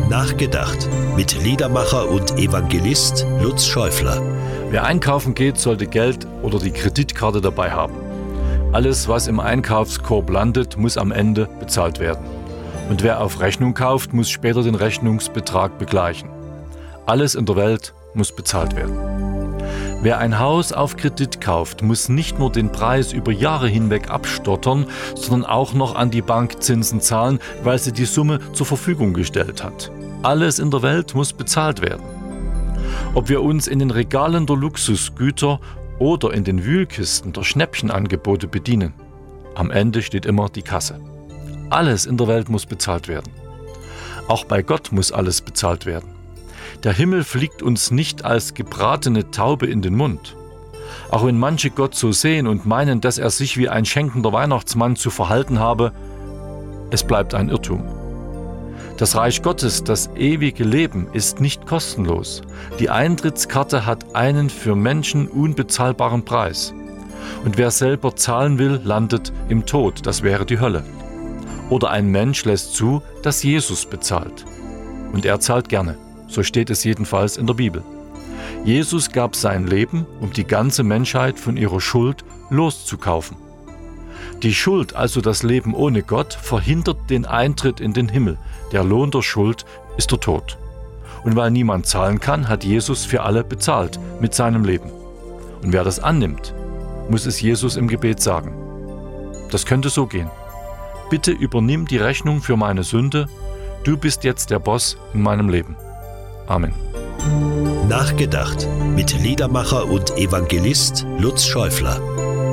Nachgedacht mit Liedermacher und Evangelist Lutz Schäufler. Wer einkaufen geht, sollte Geld oder die Kreditkarte dabei haben. Alles, was im Einkaufskorb landet, muss am Ende bezahlt werden. Und wer auf Rechnung kauft, muss später den Rechnungsbetrag begleichen. Alles in der Welt muss bezahlt werden. Wer ein Haus auf Kredit kauft, muss nicht nur den Preis über Jahre hinweg abstottern, sondern auch noch an die Bank Zinsen zahlen, weil sie die Summe zur Verfügung gestellt hat. Alles in der Welt muss bezahlt werden. Ob wir uns in den Regalen der Luxusgüter oder in den Wühlkisten der Schnäppchenangebote bedienen, am Ende steht immer die Kasse. Alles in der Welt muss bezahlt werden. Auch bei Gott muss alles bezahlt werden. Der Himmel fliegt uns nicht als gebratene Taube in den Mund. Auch wenn manche Gott so sehen und meinen, dass er sich wie ein schenkender Weihnachtsmann zu verhalten habe, es bleibt ein Irrtum. Das Reich Gottes, das ewige Leben, ist nicht kostenlos. Die Eintrittskarte hat einen für Menschen unbezahlbaren Preis. Und wer selber zahlen will, landet im Tod, das wäre die Hölle. Oder ein Mensch lässt zu, dass Jesus bezahlt. Und er zahlt gerne. So steht es jedenfalls in der Bibel. Jesus gab sein Leben, um die ganze Menschheit von ihrer Schuld loszukaufen. Die Schuld, also das Leben ohne Gott, verhindert den Eintritt in den Himmel. Der Lohn der Schuld ist der Tod. Und weil niemand zahlen kann, hat Jesus für alle bezahlt mit seinem Leben. Und wer das annimmt, muss es Jesus im Gebet sagen. Das könnte so gehen. Bitte übernimm die Rechnung für meine Sünde. Du bist jetzt der Boss in meinem Leben. Amen. Nachgedacht mit Liedermacher und Evangelist Lutz Schäufler.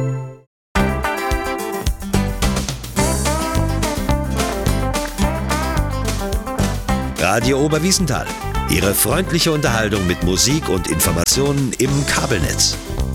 Radio Oberwiesenthal. Ihre freundliche Unterhaltung mit Musik und Informationen im Kabelnetz.